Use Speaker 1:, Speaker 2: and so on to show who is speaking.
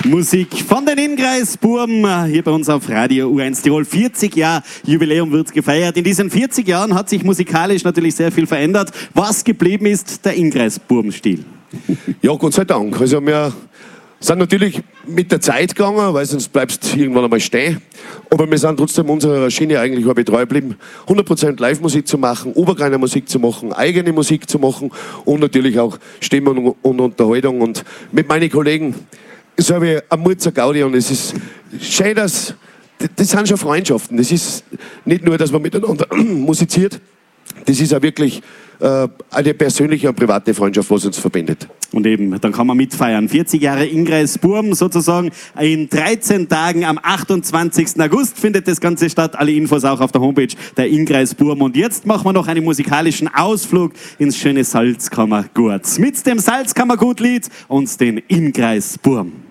Speaker 1: Musik von den Innkreisbuben hier bei uns auf Radio U1 Tirol. 40 Jahre Jubiläum wird gefeiert. In diesen 40 Jahren hat sich musikalisch natürlich sehr viel verändert. Was geblieben ist, der Innkreisbubenstil.
Speaker 2: Ja, Gott sei Dank. Also wir sind natürlich mit der Zeit gegangen, weil sonst bleibst du irgendwann einmal stehen. Aber wir sind trotzdem unserer Schiene eigentlich treu geblieben, 100% Live-Musik zu machen, Obergreiner Musik zu machen, eigene Musik zu machen und natürlich auch Stimmung und Unterhaltung. Und mit meinen Kollegen so habe ich eine Murzer Gaudi und es ist schön, das sind schon Freundschaften. Das ist nicht nur, dass man miteinander musiziert, das ist auch wirklich eine persönliche und private Freundschaft, was uns verbindet.
Speaker 1: Und eben, dann kann man mitfeiern. 40 Jahre Innkreisbuben sozusagen. In 13 Tagen am 28. August findet das Ganze statt. Alle Infos auch auf der Homepage der Innkreisbuben. Und jetzt machen wir noch einen musikalischen Ausflug ins schöne Salzkammergut. Mit dem Salzkammergutlied und den Innkreisbuben.